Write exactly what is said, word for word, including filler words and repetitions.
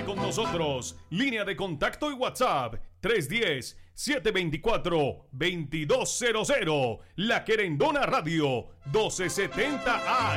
con nosotros. Línea de contacto y WhatsApp tres uno cero, siete dos cuatro, dos dos cero cero. La Querendona Radio doce setenta A